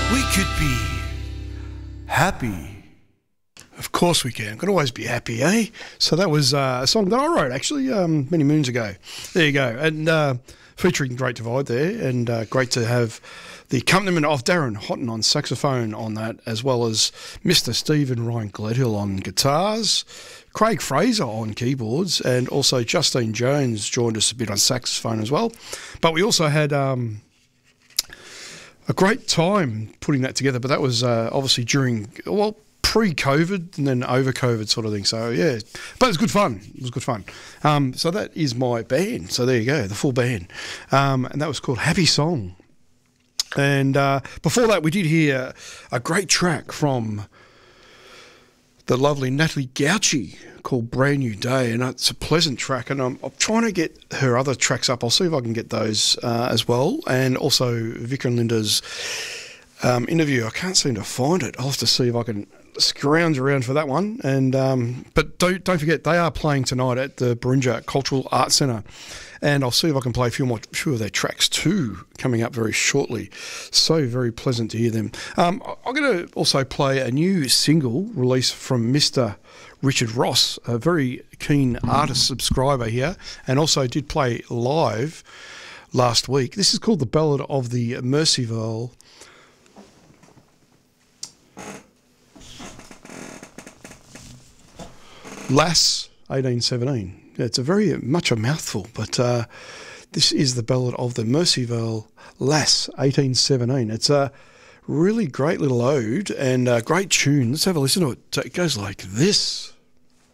We could be happy. Of course we can. Could always be happy, eh? So that was a song that I wrote, actually, many moons ago. There you go. And featuring Great Divide there, and great to have the accompaniment of Darren Houghton on saxophone on that, as well as Mr. Stephen Ryan Gledhill on guitars, Craig Fraser on keyboards, and also Justine Jones joined us a bit on saxophone as well. But we also had a great time putting that together, but that was obviously during, well, pre-COVID and then over-COVID sort of thing. So, yeah, but it was good fun. It was good fun. So that is my band. So there you go, the full band. And that was called Happy Song. And before that, we did hear a great track from the lovely Natalie Gauci called Brand New Day, and it's a pleasant track, and I'm trying to get her other tracks up. I'll see if I can get those as well, and also Vicar and Linda's interview. I can't seem to find it. I'll have to see if I can scrounge around for that one. And but don't forget, they are playing tonight at the Barinja Cultural Arts Centre, and I'll see if I can play a few of their tracks too coming up very shortly. So very pleasant to hear them. I'm going to also play a new single release from Mr. Richard Ross, a very keen artist subscriber here, and also did play live last week. This is called The Ballad of the Mercyvale Lass 1817. It's a very much a mouthful, but this is The Ballad of the Mercyvale Lass 1817. It's a really great little ode and a great tune. Let's have a listen to it. It goes like this.